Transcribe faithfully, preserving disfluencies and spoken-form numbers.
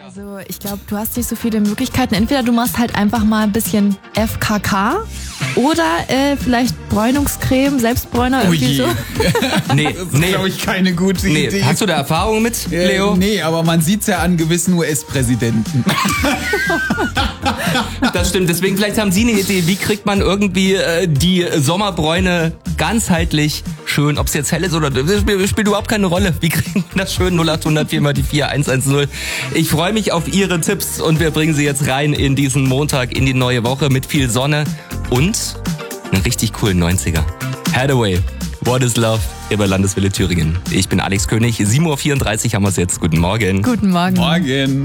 Also ich glaube, du hast nicht so viele Möglichkeiten. Entweder du machst halt einfach mal ein bisschen F K K oder äh, vielleicht Bräunungscreme, Selbstbräuner, Oh irgendwie je. so. Nee, Das ist, nee. glaube ich, keine gute nee. Idee. Hast du da Erfahrung mit, Leo? Äh, nee, aber man sieht's ja an gewissen U S-Präsidenten. Das stimmt, deswegen vielleicht haben Sie eine Idee, wie kriegt man irgendwie äh, die Sommerbräune ganzheitlich schön, ob es jetzt hell ist oder das spielt, spielt überhaupt keine Rolle. Wie kriegen wir das schön? null acht hundert vier mal die vier eins eins null. Ich freue mich auf Ihre Tipps und wir bringen Sie jetzt rein in diesen Montag, in die neue Woche mit viel Sonne und einen richtig coolen neunziger. Hathaway, What is Love, über Landeswelle Thüringen. Ich bin Alex König, sieben Uhr vierunddreißig haben wir es jetzt. Guten Morgen. Guten Morgen. Morgen.